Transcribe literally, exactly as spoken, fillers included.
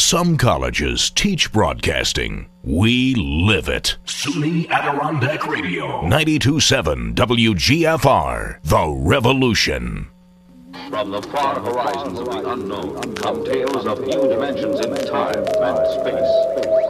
Some colleges teach broadcasting. We live it. SUNY Adirondack Radio. ninety-two point seven W G F R. The Revolution. From the far horizons of the unknown come tales of new dimensions in time and space.